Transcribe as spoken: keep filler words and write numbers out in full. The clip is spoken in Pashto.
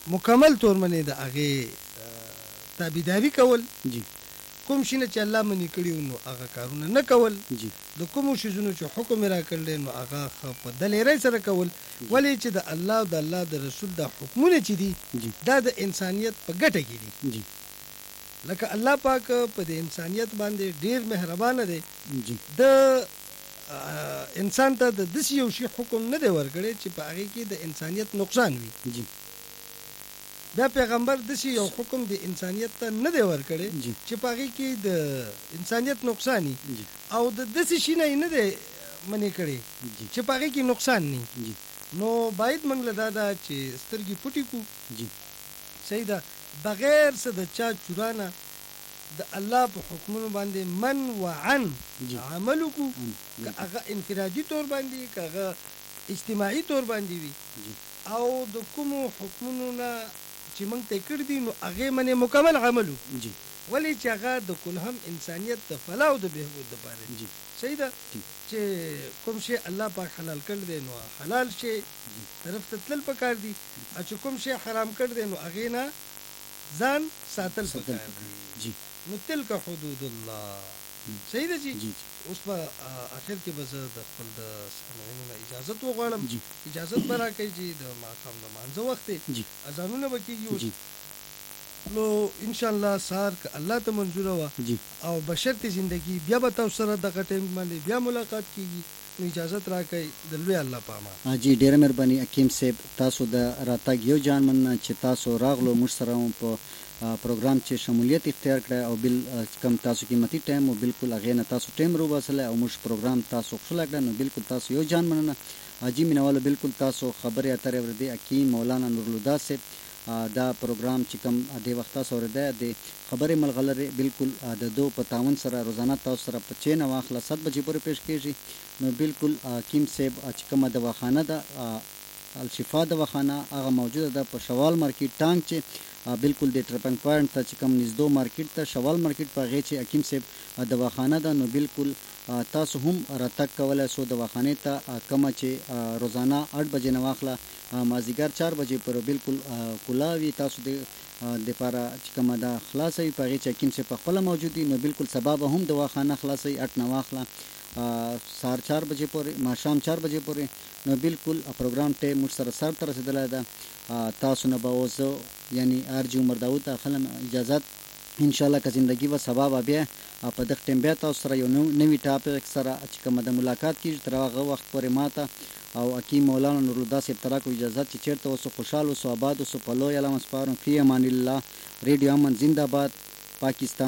مکمل طور باندې د هغې تابعداري کول، جی کوم شي نه چې الله منې کړي نو هغه کارونه نه کول، جی د کومو شیزونو چې حکم یې راکړلی نو هغه ښه په دلیرۍ سره کول. ولې چې د الله او د الله د رسول دا حکمونه چې دي جی دا د انسانیت په ګټه کې دي. جی لکه الله پاک په د انسانیت باندې ډیر مهربانه دی. جی د انسان ته د داسې یو شي حکم نه دی ورکړی چې په هغې کې د انسانیت نقصان وي. جی بیا پیغمبر داسې یو حکم د انسانیت ته نه دی ورکړی جی چې په هغې کې د انسانیت نقصان وي، جی او د داسې شي نه یې نه دی منې کړی جی چې په هغې کې نقصان نه وي. جی نو باید موږ له دا ده چې سترګې پټې کړو. جی صحیح ده، بغیر څه د چا چورانه د الله په حکمونو باندې من وعن جی عمل وکړو، ام، که هغه انفرادي طور باندې که هغه اجتماعي طور باندې وي، جی او د کومو حکمونو نه چې موږ ته یې کړي دي نو هغې منې مکمل عمل وکړو. جی ولې چې هغه د کل هم انسانیت د فلاح او د بهبود دپاره دي. جی صحیح ده ٹھیک. چې کوم شی الله پاک حلال کړی دی نو حلال شی طرف ته تلل پکار دي، او چې کوم شی حرام کړی دی نو هغې نه ځان ساتل ساتل پکار پکار دي. دي. جی نو تلک حدود الله. صحیح ده جی. جی اوس په اخر کې به زه د خپل د سامعینو نه اجازت وغواړم. جی اجازت به راکړئ چې د ماښام د مانځه وخت دی، جی اذانونه به کېږي اوس. جی نو انشاءالله سهار که الله ته منظوره وه جی او بشرط زندگی بیا به تاسو سره دغه ټایم باندې بیا ملاقات کېږي. نو اجازت راکړئ د لوی الله په امان. جی ډیره مهرباني حکیم صاحب، تاسو د راتګ یو جان مننه چې تاسو راغلو موږ سره هم په پروګرام چې شمولیت اختیار کړی، او بل کم تاسو قیمتي ټایم او بالکل هغې نه تاسو ټایم راوباسلی او موږ پروګرام تاسو خوښولی کړی، نو بالکل تاسو یو جان مننه. حاجي مینوالو بالکل تاسو خبرې اترې اورېدې، حکیم مولانا نورالهدی صاحب دا پروګرام چې کوم د وخت تاسو اورېدی د خبرې ملغلرې بالکل د دو په تعاون سره روزانه تاسو سره په چین واخله سات بجې پورې پیش کېږي. نو بالکل حکیم صاحب چې کومه دواخانه ده الشفا دواخانه هغه موجوده ده په شوال مارکیټ ټانګ چې بالکل د ټرپنګ پوینټ ته چې کوم نږدې مارکیټ ته شوال مارکیټ په هغې چې حکیم صاحب دواخانه ده. نو بالکل تاسو هم راتګ کولی سو دواخانې ته، کومه چې روزانه اټ بجې نه واخله مازدیګر چار بجې پورې بالکل کلا وي، تاسو د دپاره چې کومه ده خلاصه وي په هغې چې حکیم صاحب پخپله موجود دي. نو بالکل سبا به هم دواخانه خلاصه وي، اټ نه واخله سهار چار بجې پورې ماښام چار بجې پورې. نو بالکل پروګرام ټایم موږ سره سر ته رسېدلی ده. تاسو نه به اوس یعنی آرجي عمر داود ته اخلم اجازت انشاءالله که زندگی و سبا به بیا په دغه ټایم بیا تاسو سره یو نوي ټاپک سره چې کومه د ملاقات کېږي، تر هغه وخت پورې ما ته او حکیم مولانا نورالهدی صاحب ته راکړو اجازت چې چېرته اوسو خوشحال اوسو آباد اوسو په لوی علم سپارم. فی امان الله. ریډیو امن زنده باد. پاکستان.